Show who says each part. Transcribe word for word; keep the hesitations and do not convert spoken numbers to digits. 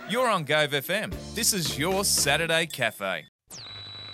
Speaker 1: You're on Gove F M. This is your Saturday Cafe.